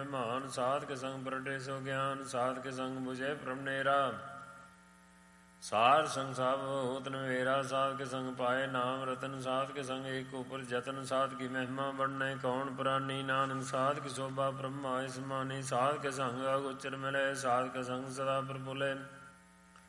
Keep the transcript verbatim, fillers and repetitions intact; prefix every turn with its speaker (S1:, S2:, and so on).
S1: ਮਹਿਮਾਨ। ਸਾਧ ਕੇ ਸੰਗ ਪ੍ਰਗਟੇ ਸੋ ਗਿਆਨ, ਸਾਧ ਕੇ ਸੰਗ ਬੁਝੇ ਭ੍ਰਮ ਨੇਰਾ। ਸਾਰ ਸੰਗ ਸਭ ਹੋਤ ਨਵੇਰਾ, ਸਾਧ ਕੇ ਸੰਗ ਪਾਏ ਨਾਮ ਰਤਨ। ਸਾਧ ਕੇ ਸੰਗ ਏਕ ਉਪਰ ਜਤਨ, ਸਾਧ ਕੀ ਮਹਿਮਾ ਬੜਨੇ ਕੌਣ ਪ੍ਰਾਨੀ। ਨਾਨਕ ਸਾਧ ਕੀ ਸ਼ੋਭਾ ਬ੍ਰਹਮਾ ਸਮਾਨੀ, ਸਾਧ ਕੇ ਸੰਗ ਅਗੋਚਰ ਮਿਲੇ। ਸਾਧ ਕੇ ਸੰਗ ਸਦਾ ਪ੍ਰਫੁੱਲੇ